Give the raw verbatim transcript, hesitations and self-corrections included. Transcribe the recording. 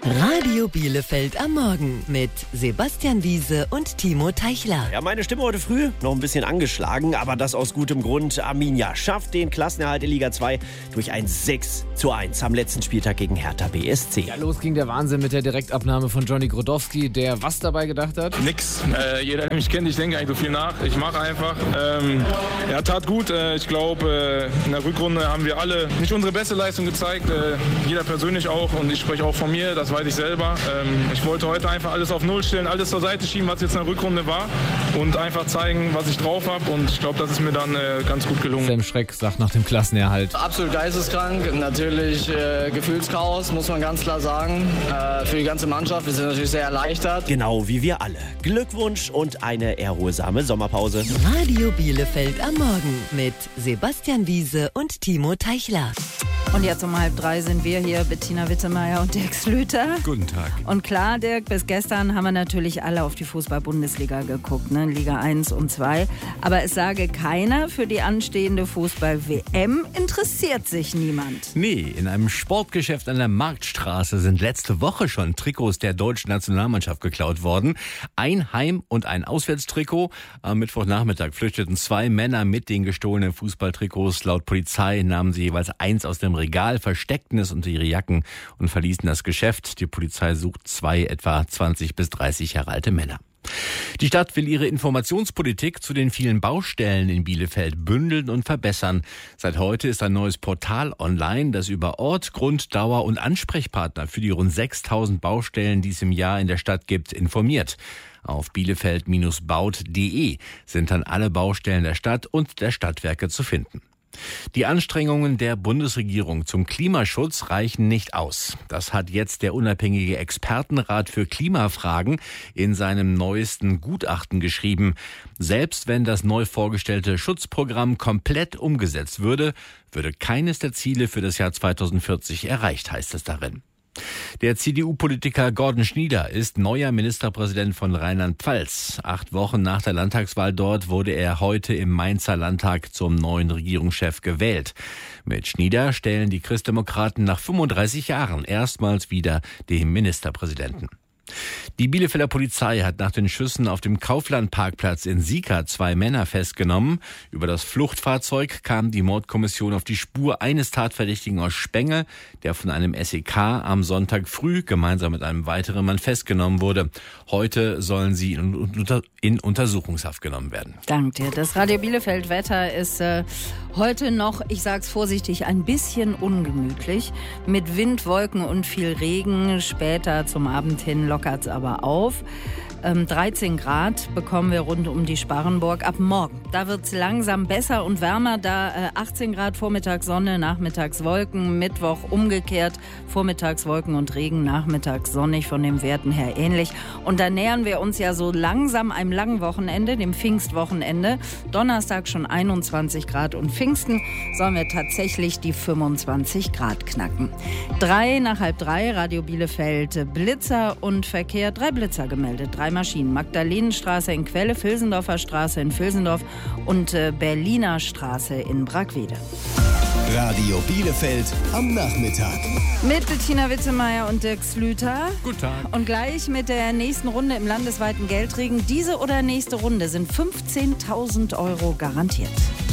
Radio Bielefeld am Morgen mit Sebastian Wiese und Timo Teichler. Ja, meine Stimme heute früh noch ein bisschen angeschlagen, aber das aus gutem Grund. Arminia schafft den Klassenerhalt in Liga zwei durch ein sechs zu eins am letzten Spieltag gegen Hertha B S C. Ja, los ging der Wahnsinn mit der Direktabnahme von Johnny Grodowski, der was dabei gedacht hat? Nix. Äh, jeder, der mich kennt, ich denke eigentlich so viel nach. Ich mache einfach. Ähm, er tat gut. Äh, ich glaube, äh, in der Rückrunde haben wir alle nicht unsere beste Leistung gezeigt. Äh, jeder persönlich auch und ich spreche auch von mir. Das weiß ich selber. Ähm, ich wollte heute einfach alles auf Null stellen, alles zur Seite schieben, was jetzt in der Rückrunde war und einfach zeigen, was ich drauf habe. Und ich glaube, das ist mir dann äh, ganz gut gelungen. Sam Schreck sagt nach dem Klassenerhalt: Absolut geisteskrank. Natürlich äh, Gefühlschaos, muss man ganz klar sagen. Äh, für die ganze Mannschaft. Wir sind natürlich sehr erleichtert. Genau wie wir alle. Glückwunsch und eine erholsame Sommerpause. Radio Bielefeld am Morgen mit Sebastian Wiese und Timo Teichler. Und jetzt um halb drei sind wir hier, Bettina Wittemeyer und Dirk Slüter. Guten Tag. Und klar, Dirk, bis gestern haben wir natürlich alle auf die Fußball-Bundesliga geguckt, ne? Liga eins und zwei. Aber es sage keiner, für die anstehende Fußball-W M interessiert sich niemand. Nee, in einem Sportgeschäft an der Marktstraße sind letzte Woche schon Trikots der deutschen Nationalmannschaft geklaut worden. Ein Heim- und ein Auswärtstrikot. Am Mittwochnachmittag flüchteten zwei Männer mit den gestohlenen Fußballtrikots. Laut Polizei nahmen sie jeweils eins aus dem Regal, versteckten es unter ihre Jacken und verließen das Geschäft. Die Polizei sucht zwei etwa zwanzig bis dreißig Jahre alte Männer. Die Stadt will ihre Informationspolitik zu den vielen Baustellen in Bielefeld bündeln und verbessern. Seit heute ist ein neues Portal online, das über Ort, Grund, Dauer und Ansprechpartner für die rund sechstausend Baustellen, die es im Jahr in der Stadt gibt, informiert. Auf bielefeld baut punkt de sind dann alle Baustellen der Stadt und der Stadtwerke zu finden. Die Anstrengungen der Bundesregierung zum Klimaschutz reichen nicht aus. Das hat jetzt der unabhängige Expertenrat für Klimafragen in seinem neuesten Gutachten geschrieben. Selbst wenn das neu vorgestellte Schutzprogramm komplett umgesetzt würde, würde keines der Ziele für das Jahr zweitausendvierzig erreicht, heißt es darin. Der C D U-Politiker Gordon Schnieder ist neuer Ministerpräsident von Rheinland-Pfalz. Acht Wochen nach der Landtagswahl dort wurde er heute im Mainzer Landtag zum neuen Regierungschef gewählt. Mit Schnieder stellen die Christdemokraten nach fünfunddreißig Jahren erstmals wieder den Ministerpräsidenten. Die Bielefelder Polizei hat nach den Schüssen auf dem Kauflandparkplatz in Sieker zwei Männer festgenommen. Über das Fluchtfahrzeug kam die Mordkommission auf die Spur eines Tatverdächtigen aus Spenge, der von einem S E K am Sonntag früh gemeinsam mit einem weiteren Mann festgenommen wurde. Heute sollen sie in, unter, in Untersuchungshaft genommen werden. Danke dir. Das Radio Bielefeld Wetter ist äh, heute noch, ich sag's vorsichtig, ein bisschen ungemütlich. Mit Wind, Wolken und viel Regen. Später zum Abend hin lockert's aber auf. Ähm, dreizehn Grad bekommen wir rund um die Sparrenburg ab morgen. Da wird's langsam besser und wärmer. Da äh, achtzehn Grad vormittags Sonne, nachmittags Wolken. Mittwoch umgekehrt, vormittags Wolken und Regen, nachmittags sonnig, von den Werten her ähnlich. Und da nähern wir uns ja so langsam einem langen Wochenende, dem Pfingstwochenende. Donnerstag schon einundzwanzig Grad und Pfingsten sollen wir tatsächlich die fünfundzwanzig Grad knacken. Drei nach halb drei, Radio Bielefeld Blitzer und Verkehr. Drei Blitzer gemeldet, drei Maschinen. Magdalenenstraße in Quelle, Vilsendorfer Straße in Vilsendorf und äh, Berliner Straße in Brackwede. Radio Bielefeld am Nachmittag. Mit Bettina Wittemeyer und Dirk Slüter. Guten Tag. Und gleich mit der nächsten Runde im landesweiten Geldregen. Diese oder nächste Runde sind fünfzehntausend Euro garantiert.